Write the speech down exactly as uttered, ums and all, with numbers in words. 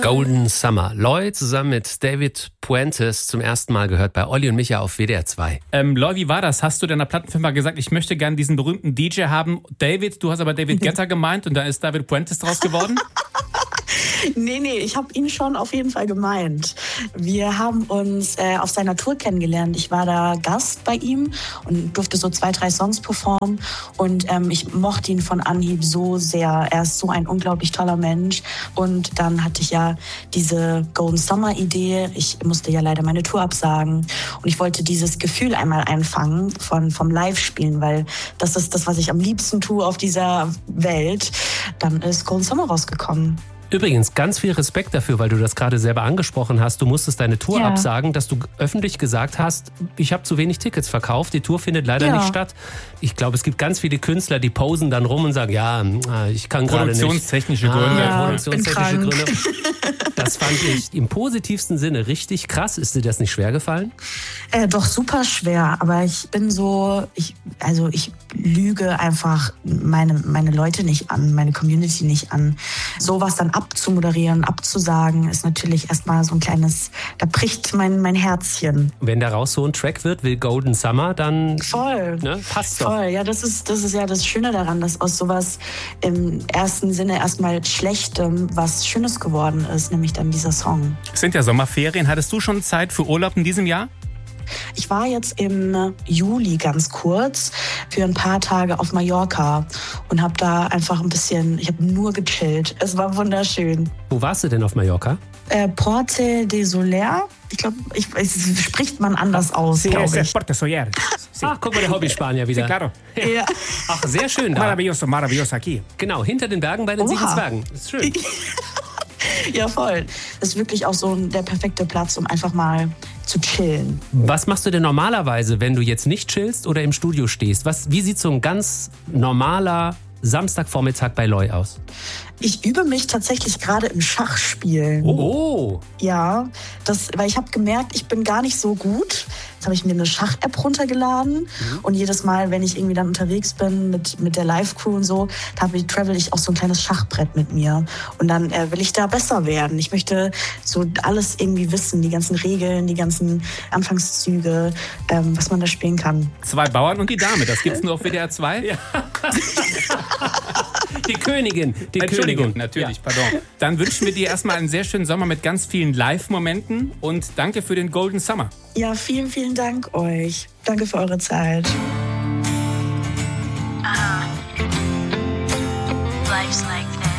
Golden Summer. Loy zusammen mit David Puentes zum ersten Mal gehört bei Olli und Micha auf W D R zwei. Ähm, Loy, wie war das? Hast du deiner Plattenfirma gesagt, ich möchte gerne diesen berühmten D J haben? David, du hast aber David Guetta gemeint und da ist David Puentes draus geworden? Nee, nee, ich habe ihn schon auf jeden Fall gemeint. Wir haben uns äh, auf seiner Tour kennengelernt. Ich war da Gast bei ihm und durfte so zwei, drei Songs performen. Und ähm, ich mochte ihn von Anhieb so sehr. Er ist so ein unglaublich toller Mensch. Und dann hatte ich ja diese Golden Summer Idee. Ich musste ja leider meine Tour absagen. Und ich wollte dieses Gefühl einmal einfangen von, vom Live-Spielen, weil das ist das, was ich am liebsten tue auf dieser Welt. Dann ist Golden Summer rausgekommen. Übrigens, ganz viel Respekt dafür, weil du das gerade selber angesprochen hast. Du musstest deine Tour Ja. absagen, dass du öffentlich gesagt hast, ich habe zu wenig Tickets verkauft, die Tour findet leider Ja. nicht statt. Ich glaube, es gibt ganz viele Künstler, die posen dann rum und sagen, ja, ich kann gerade nicht. Produktionstechnische Gründe. Ah, Ja, produktionstechnische bin Gründe. Das fand ich im positivsten Sinne richtig krass. Ist dir das nicht schwer gefallen? Äh, doch super schwer, aber ich bin so, ich, also ich lüge einfach meine, meine Leute nicht an, meine Community nicht an. Sowas dann abzumoderieren, abzusagen, ist natürlich erstmal so ein kleines, da bricht mein, mein Herzchen. Wenn daraus so ein Track wird wie Golden Summer, dann Voll. ne, passt doch. Voll, ja, das ist, das ist ja das Schöne daran, dass aus sowas im ersten Sinne erstmal Schlechtem was Schönes geworden ist, nämlich dann dieser Song. Es sind ja Sommerferien. Hattest du schon Zeit für Urlaub in diesem Jahr? Ich war jetzt im Juli ganz kurz für ein paar Tage auf Mallorca und habe da einfach ein bisschen, ich habe nur gechillt. Es war wunderschön. Wo warst du denn auf Mallorca? Äh, Porte de Soler, ich glaube, ich, es spricht man anders aus, glaube ich. Porto Soler. Ach, guck mal, der Hobby-Spanier wieder. Sí, claro. Ja. Ach, sehr schön da. Maravilloso, maravilloso aquí. Genau, hinter den Bergen bei den Oha. sieben Zwergen. Das ist schön. Ja, voll. Das ist wirklich auch so der perfekte Platz, um einfach mal zu chillen. Was machst du denn normalerweise, wenn du jetzt nicht chillst oder im Studio stehst? Was, wie sieht so ein ganz normaler Samstagvormittag bei Loy aus? Ich übe mich tatsächlich gerade im Schachspielen. Oh, Ja, das, weil ich habe gemerkt, ich bin gar nicht so gut. Jetzt habe ich mir eine Schach-App runtergeladen mhm. und jedes Mal, wenn ich irgendwie dann unterwegs bin mit, mit der Live-Crew und so, da travel ich auch so ein kleines Schachbrett mit mir und dann äh, will ich da besser werden. Ich möchte so alles irgendwie wissen, die ganzen Regeln, die ganzen Anfangszüge, ähm, was man da spielen kann. Zwei Bauern und die Dame, das gibt's nur auf W D R zwei? Ja. die Königin. Die Entschuldigung, Königin. natürlich, Ja. pardon. Dann wünschen wir dir erstmal einen sehr schönen Sommer mit ganz vielen Live-Momenten und danke für den Golden Summer. Ja, vielen, vielen Dank euch. Danke für eure Zeit.